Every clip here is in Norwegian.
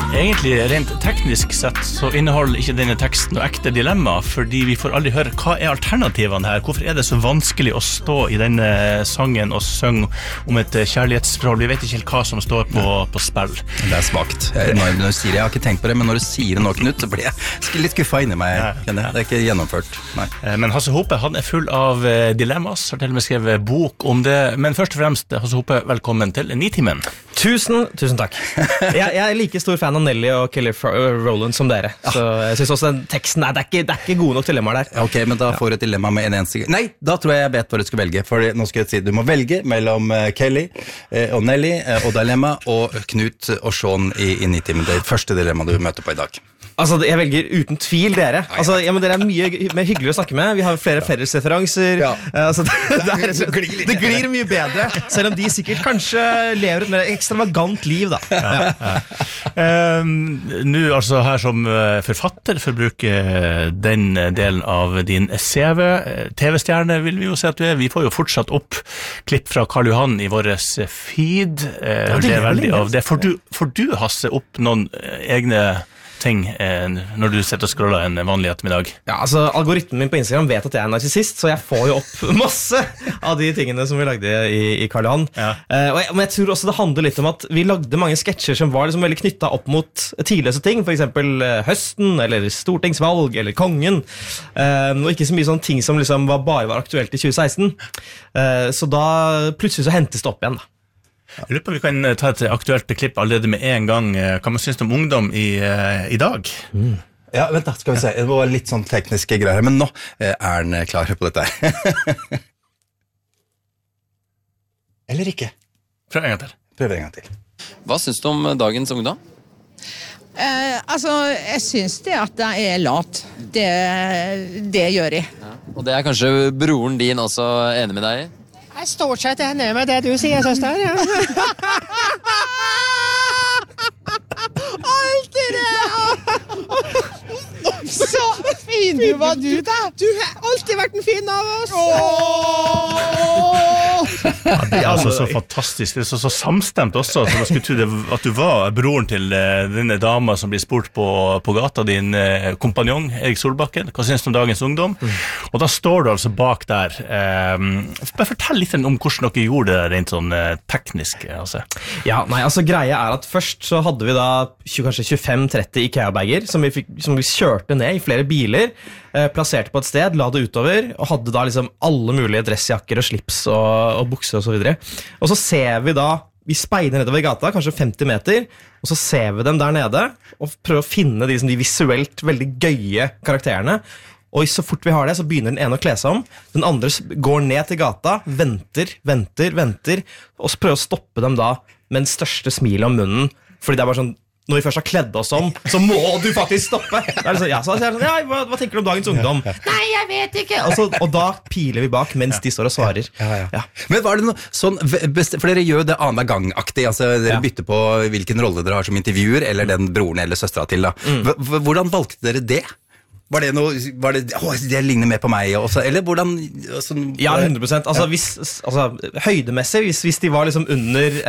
Egentlig, rent teknisk sett, så inneholder ikke denne teksten noe ekte dilemma, fordi vi får aldri høre hva alternativene her. Hvorfor det så vanskelig å stå i denne sangen og synge om et kjærlighetsforhold? Vi vet ikke helt hva som står på spill. Det svagt. Når du sier det, jeg har ikke tenkt på det, men når du sier det nå, Knut, så blir jeg litt skuffa inni meg. Det ikke gjennomført. Nei. Men Hasse Hope, han full av dilemmas, har til og med skrevet bok om det. Men først og fremst, Hasse Hope, velkommen til Nitimen. Tusen takk. Jeg like stor fan av Nelly og Kelly Rowland som dere. Så jeg synes også den teksten, det er ikke gode nok dilemmaer der. Ok, men da får du et dilemma med en eneste. Nei, da tror jeg vet hva du skal velge. For nå skal jeg si, du må velge mellom Kelly og Nelly og dilemma og Knut og Sean i Nitimen. Det første dilemma du møter på i dag. Altså, jeg velger uten tvil dere. Altså, men dere mye mer hyggelig å snakke med. Vi har flere fellesreferanser. Altså, det glir mye bedre, selv om de sikkert kanskje lever et mer ekstravagant liv, da. Nå, altså her som forfatter, for å bruke den delen av din CV, TV-stjerne vil vi jo si at du vi får jo fortsatt opp klipp fra Karl Johan i våres feed. Det veldig av det. Får du Hasse opp noen egne ting når du setter og scroller en vanlig ettermiddag? Ja, altså algoritmen min på Instagram vet at jeg narsissist, så jeg får jo opp masse av de tingene som vi lagde i Karl Johan. Men jeg tror også det handler litt om at vi lagde mange sketsjer som var liksom veldig knyttet opp mot tidløse ting, for eksempel høsten, eller stortingsvalg, eller kongen, og ikke så mye sånne ting som liksom bare var aktuelt i 2016. Så da plutselig så hentes det opp igjen da. Jeg lurer på om vi kan ta et aktuelt klipp allerede med en gang. Hva man synes om ungdom i dag? Ja, vent da, skal vi se. Det var litt sånn tekniske greier, men nå den klar på dette her. Eller ikke? Prøv en gang til. Hva synes du om dagens ungdom? Altså, jeg synes det at det lat. Det gjør jeg. Ja. Og det kanskje broren din også enig med deg i? Jeg stort sett enig med det du sier, søster. Ja. Alltid det! Så fin du var du da! Du har alltid vært en fin av oss! Ja, det altså så fantastisk. Det så samstemt også, så man skulle tro at du var broren til denne dama som blir spurt på gata, din kompanjong, Erik Solbakken. Hva synes du om dagens ungdom? Og da står du altså bak der. Bare fortell litt om hvordan dere gjorde det rent sånn teknisk. Altså. Ja, nei, altså greia at først så hadde vi da kanskje 25-30 IKEA-bager som vi kjørte ned i flere biler, plasserte på et sted, la det utover, og hadde da liksom alle mulige dressjakker og slips og bukser og så videre. Og så ser vi da, vi speider nedover gata, kanskje 50 meter, og så ser vi dem der nede, og prøver å finne de visuelt veldig gøye karakterene. Og så fort vi har det, så begynner den ene å kle seg om, den andre går ned til gata, venter, og så prøver å stoppe dem da med den største smilet om munnen, fordi det bare sånn, når vi først har kledd oss om, så må du faktisk stoppe. Så jeg sånn, hva tenker du om dagens ungdom? Nei, jeg vet ikke. Og da piler vi bak mens de står og svarer. Ja. Men var det noe sånn, for dere gjør det annenhver gang-aktig, altså dere bytter på hvilken rolle dere har som intervjuer, eller den broren eller søstera til da. Hvordan valgte dere det? Var det noe, det ligner mer på meg også, eller hvordan? Ja, 100%. Altså, høydemessig, hvis de var liksom under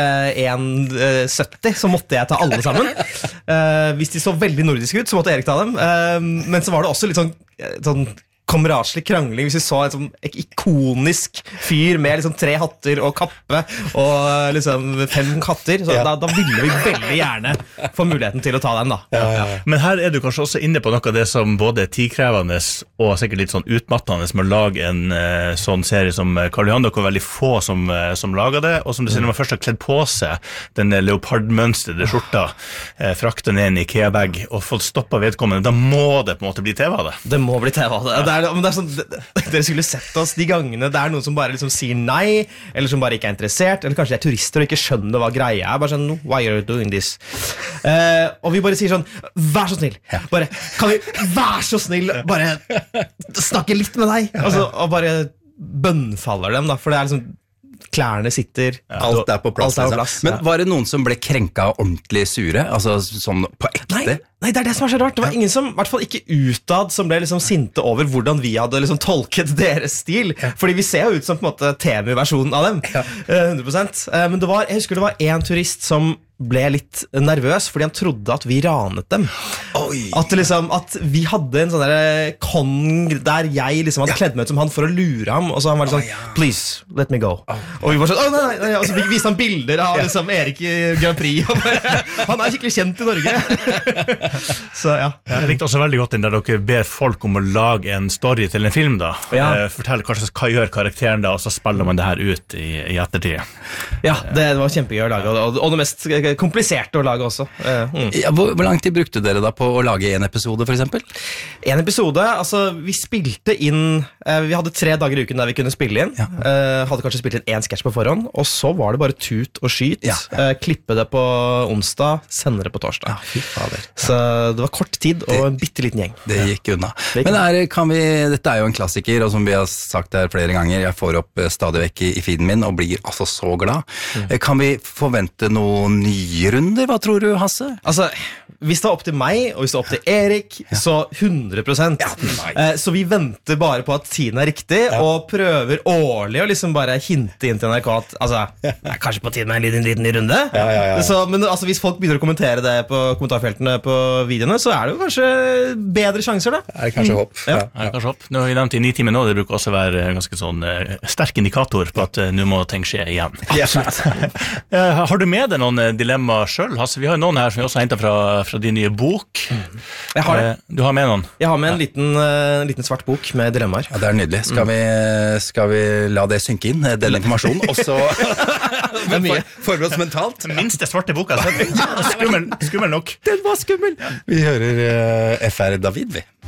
1,70, så måtte jeg ta alle sammen. Hvis de så veldig nordiske ut, så måtte Erik ta dem. Men så var det også litt sånn kameratslig krangling hvis vi så et sånn ikonisk fyr med liksom 3 hatter og kappe og liksom 5 katter, så da ville vi veldig gjerne få muligheten til å ta den da. Men her du kanskje også inne på noe av det som både er tidkrevende og sikkert litt sånn utmattende med å lage en sånn serie som Karl Johan, dere er veldig få som lager det, og som du sier, når man først har kledd på seg den leopardmønstrede skjorta, frakta ned en IKEA-bag og fått stoppet vedkommende, da må det på en måte bli TV av det. Det må bli TV av det. Men det sånn, dere skulle sett oss de gangene det noen som bare liksom sier nei, eller som bare ikke er interessert, eller kanskje de er turister og ikke skjønner hva greia er, bare sånn, why are you doing this? Og vi bare sier sånn, vær så snill, bare, kan vi, vær så snill, bare snakke litt med deg, og bare bønnfaller dem da, for det er liksom klærne sitter. Alt er på plass. Alt er på liksom. plass, Men var det noen som ble krenka ordentlig sure? Altså sånn på ekte? Nei, det er det som er så rart. Det var ingen som, i hvert fall ikke utad, som ble liksom sinte over hvordan vi hadde liksom tolket deres stil. Fordi vi ser jo ut som på en måte TV-versjonen av dem. 100%. Men jeg husker det var en turist som ble litt nervøs fordi han trodde at vi ranet dem. At vi hadde en sånn der kong der jeg liksom hadde kledd meg ut som han for å lure ham, og så han var sånn, please, let me go. Og vi var sånn, nei, og så viste han bilder av liksom Erik i Grand Prix, og bare, han er skikkelig kjent i Norge. Så ja. Jeg likte også veldig godt den der dere ber folk om å lage en story til en film da. Fortell kanskje hva gjør karakteren da, og så spiller man det her ut i ettertid. Ja, det var kjempegøy å lage, og det mest kompliserte å lage også. Hvor lang tid brukte dere da på å lage en episode, for eksempel? En episode, altså vi spilte inn, vi hadde 3 dager i uken der vi kunne spille inn, hadde kanskje spilt inn 1 sketsj på forhånd, og så var det bare tut og skyt, klippe det på onsdag, sende det på torsdag. Så det var kort tid og en bitteliten gjeng. Det gikk unna. Men dette er jo en klassiker, og som vi har sagt her flere ganger, jeg får opp stadig vekk i feeden min, og blir altså så glad. Kan vi forvente noen nye runder? Hva tror du, Hasse? Altså, hvis det var opp til meg, og hvis det var opp til Erik, så 100%. Så vi venter bare på at tiden er riktig, og prøver årlig å liksom bare hinte inn til NRK at altså, det er kanskje på tiden med en liten ny runde. Så, men altså, hvis folk begynner å kommentere det på kommentarfeltene på videoene, så er det jo kanskje bedre sjanser da. Er det kanskje håp? Ja, er det kanskje håp. Nå har vi nevnt i 9 timer nå, det bruker også være ganske sånn sterk indikator på at nå må ting skje igjen. Har du med deg noen dilemma selv, Hasse? Vi har noen her som vi også har hentet fra din nye bok. Jeg har det. Du har med noen? Jeg har med en liten svart bok med dilemmaer. Ja, det er nydelig. Skal vi la det synke inn, den informasjonen, og så forberedt oss mentalt? Minste svarte boka, skummel nok. Den var skummel! Vi hører FR David, vi.